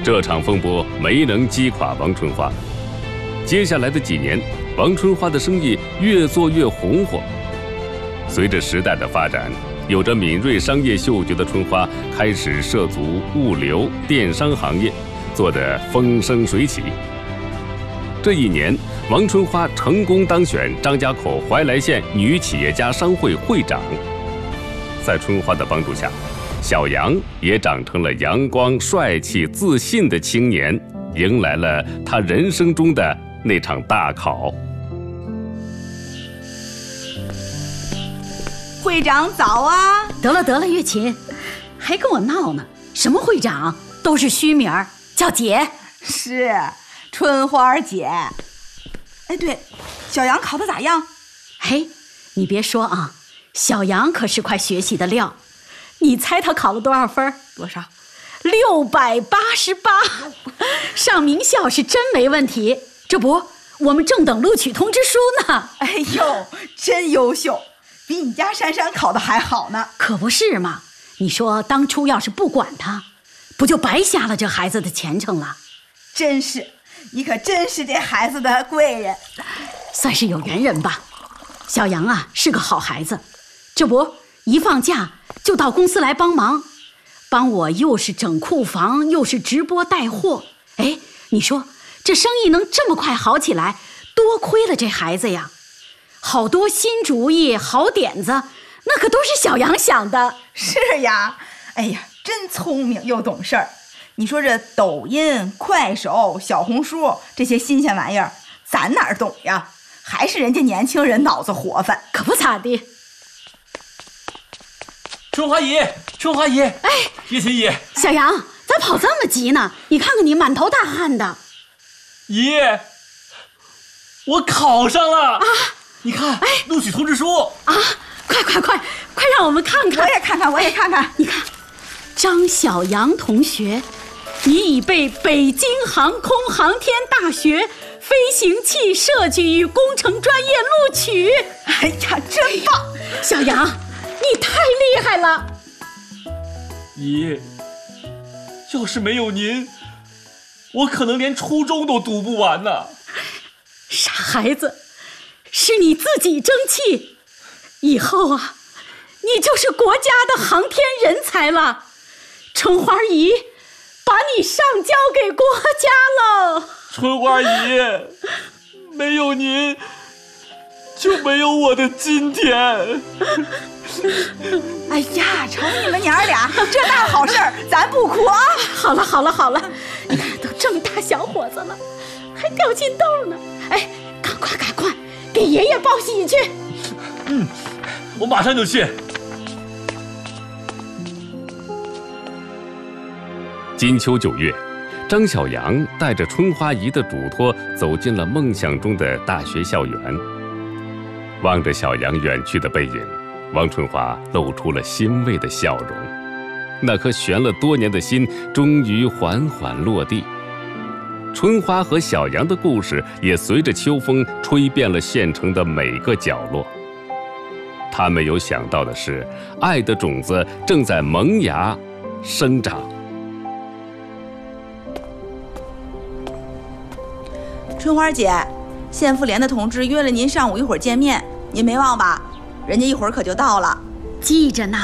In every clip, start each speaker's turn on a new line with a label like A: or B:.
A: 这场风波没能击垮王春花。接下来的几年，王春花的生意越做越红火。随着时代的发展，有着敏锐商业嗅觉的春花开始涉足物流、电商行业，做得风生水起。这一年，王春花成功当选张家口怀来县女企业家商会会长。在春花的帮助下，小杨也长成了阳光、帅气、自信的青年，迎来了他人生中的那场大考。
B: 会长早啊！
C: 得了，月琴，还跟我闹呢？什么会长，都是虚名，叫姐。
B: 是春花姐。哎，对，小杨考得咋样？
C: 嘿，你别说啊，小杨可是块学习的料。你猜他考了多少分？
B: 多少
C: ？688，上名校是真没问题。这不，我们正等录取通知书呢。
B: 哎呦，真优秀，比你家珊珊考的还好呢。
C: 可不是嘛？你说当初要是不管他，不就白瞎了这孩子的前程了？
B: 真是，你可真是这孩子的贵人，
C: 算是有缘人吧。小杨啊，是个好孩子，这不一放假就到公司来帮忙，帮我又是整库房，又是直播带货。哎，你说这生意能这么快好起来，多亏了这孩子呀！好多新主意、好点子，那可都是小杨想的。
B: 是呀，哎呀，真聪明又懂事儿。你说这抖音、快手、小红书这些新鲜玩意儿，咱哪儿懂呀？还是人家年轻人脑子活泛。
C: 可不咋地。
D: 春花姨，哎，月琴姨，
C: 小杨，咋跑这么急呢？你看看你满头大汗的。
D: 姨，我考上了啊！你看，录取通知书
C: 啊！快让我们看看。
B: 我也看看。
C: 你看，张小杨同学，你已被北京航空航天大学飞行器设计与工程专业录取。
B: 哎呀，真棒！
C: 小杨，你太厉害了。
D: 姨，要是没有您，我可能连初中都读不完呢。
C: 傻孩子，是你自己争气，以后啊，你就是国家的航天人才了。春花姨把你上交给国家了。
D: 春花姨，没有您就没有我的今天。
B: 哎呀，瞅你们娘儿俩这大好事儿，咱不哭啊！
C: 好了，你看都这么大小伙子了，还掉进豆呢。哎，赶快，给爷爷报喜去。
D: 我马上就去。
A: 金秋9月，张小杨带着春花姨的嘱托走进了梦想中的大学校园。望着小杨远去的背影，王春花露出了欣慰的笑容。那颗悬了多年的心终于缓缓落地。春花和小杨的故事也随着秋风吹遍了县城的每个角落。他没有想到的是，爱的种子正在萌芽生长。
B: 春花姐，县妇联的同志约了您上午一会儿见面，您没忘吧？人家一会儿可就到了。
C: 记着呢。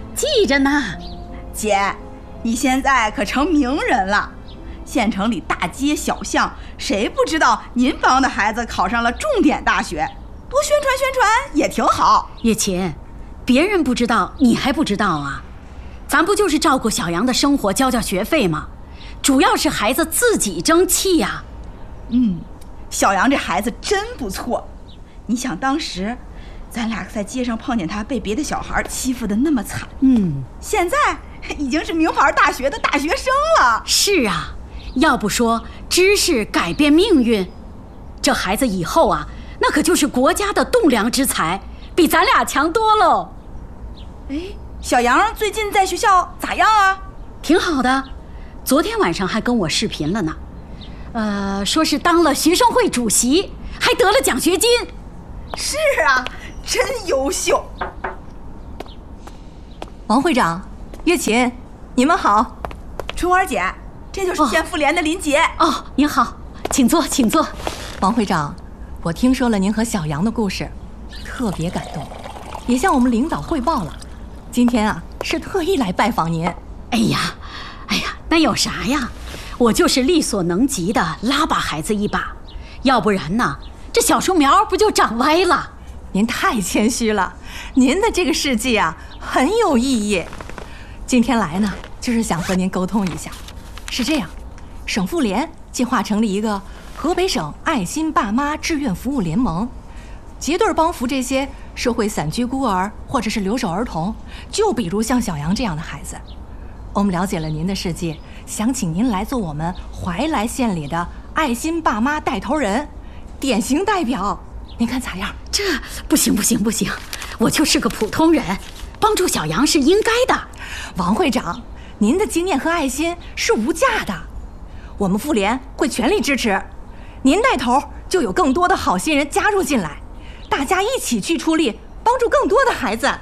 B: 姐，你现在可成名人了，县城里大街小巷谁不知道您帮的孩子考上了重点大学，多宣传也挺好。
C: 月琴，别人不知道你还不知道啊？咱不就是照顾小杨的生活，交学费吗？主要是孩子自己争气呀。
B: 小杨这孩子真不错。你想当时咱俩在街上碰见他被别的小孩欺负得那么惨，现在已经是名牌大学的大学生了。
C: 是啊，要不说知识改变命运，这孩子以后啊，那可就是国家的栋梁之才，比咱俩强多喽。
B: 哎，小杨最近在学校咋样啊？
C: 挺好的，昨天晚上还跟我视频了呢。说是当了学生会主席，还得了奖学金。
B: 是啊，真优秀。
E: 王会长，月琴，你们好。
B: 春花姐， 这就是县妇联的林杰。
C: 哦，您好，请坐，请坐。
E: 王会长，我听说了您和小杨的故事，特别感动，也向我们领导汇报了。今天啊，是特意来拜访您。
C: 哎呀，那有啥呀？我就是力所能及的拉把孩子一把，要不然呢，这小树苗不就长歪了？
E: 您太谦虚了，您的这个事迹啊很有意义。今天来呢，就是想和您沟通一下。是这样，省妇联计划成立一个河北省爱心爸妈志愿服务联盟，结对帮扶这些社会散居孤儿或者是留守儿童，就比如像小杨这样的孩子。我们了解了您的事迹，想请您来做我们怀来县里的爱心爸妈带头人，典型代表，您看咋样？
C: 这不行，我就是个普通人，帮助小杨是应该的。
E: 王会长，您的经验和爱心是无价的，我们妇联会全力支持。您带头，就有更多的好心人加入进来，大家一起去出力，帮助更多的孩子。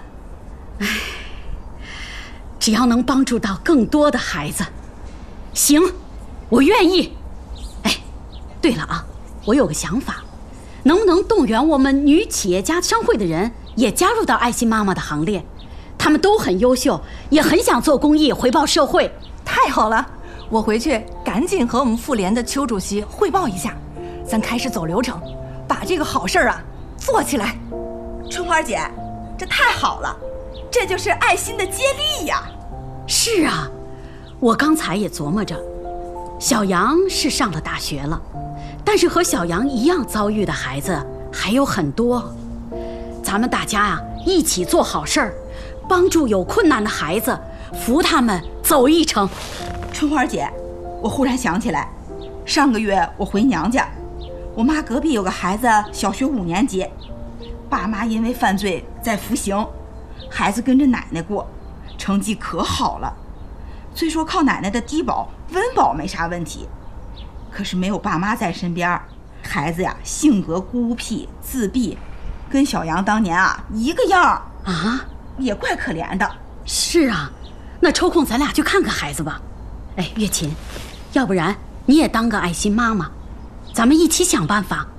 C: 只要能帮助到更多的孩子，行，我愿意。哎，对了啊，我有个想法，能不能动员我们女企业家商会的人也加入到爱心妈妈的行列？他们都很优秀，也很想做公益，回报社会。
E: 太好了，我回去赶紧和我们妇联的邱主席汇报一下，咱开始走流程，把这个好事啊做起来。
B: 春花姐，这太好了，这就是爱心的接力呀！
C: 是啊，我刚才也琢磨着，小杨是上了大学了，但是和小杨一样遭遇的孩子还有很多。咱们大家啊，一起做好事儿，帮助有困难的孩子，扶他们走一程。
B: 春花姐，我忽然想起来，上个月我回娘家，我妈隔壁有个孩子小学5年级，爸妈因为犯罪在服刑，孩子跟着奶奶过，成绩可好了。虽说靠奶奶的低保温饱没啥问题，可是没有爸妈在身边，孩子呀性格孤僻自闭，跟小杨当年啊一个样
C: 啊，
B: 也怪可怜的。
C: 是啊，那抽空咱俩去看看孩子吧。哎，月琴，要不然你也当个爱心妈妈，咱们一起想办法。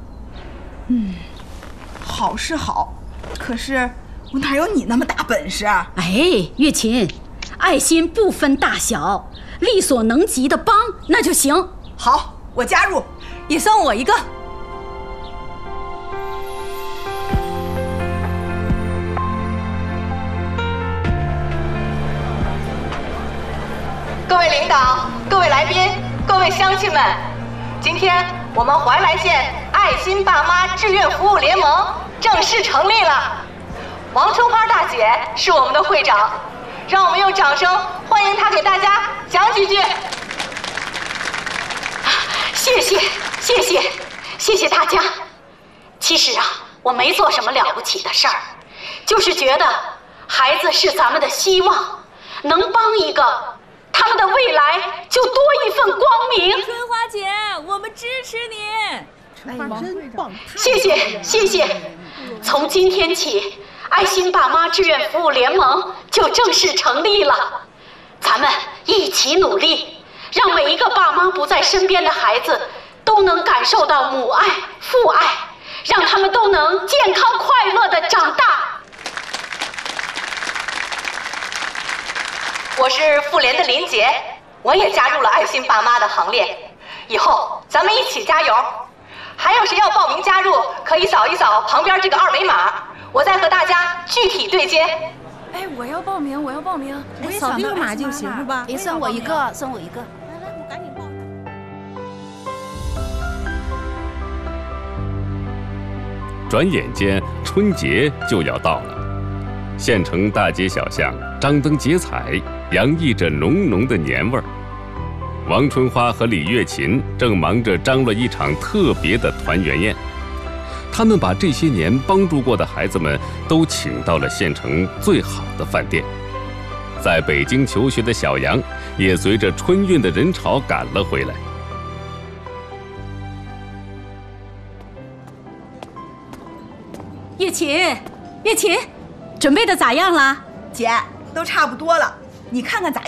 B: 好是好，可是我哪有你那么大本事啊？
C: 哎，月琴，爱心不分大小，力所能及的帮那就行。
B: 好，我加入，
E: 也算我一个。各位领导、各位来宾、各位乡亲们，今天我们怀来县爱心爸妈志愿服务联盟正式成立了。王春花大姐是我们的会长，让我们用掌声欢迎她给大家讲几句。
C: 谢谢大家。其实啊，我没做什么了不起的事儿，就是觉得孩子是咱们的希望，能帮一个，他们的未来就多一份光明。
F: 春花姐，我们支持你。
G: 春花真棒！
C: 谢谢。从今天起，爱心爸妈志愿服务联盟就正式成立了。咱们一起努力，让每一个爸妈不在身边的孩子都能感受到母爱、父爱，让他们都能健康快乐地长大。
E: 我是妇联的林杰，我也加入了爱心爸妈的行列。以后咱们一起加油！还有谁要报名加入，可以扫一扫旁边这个2维码，我再和大家具体对接。
F: 哎，我要报名。
G: 我也扫这个码就行是吧？
F: 也算我一个。
G: 来，我赶紧报。
A: 转眼间春节就要到了，县城大街小巷张灯结彩，洋溢着浓浓的年味儿。王春花和李月琴正忙着张罗一场特别的团圆宴，他们把这些年帮助过的孩子们都请到了县城最好的饭店。在北京求学的小杨也随着春运的人潮赶了回来。
C: 月琴，准备的咋样了？
B: 姐，都差不多了，你看看咋样？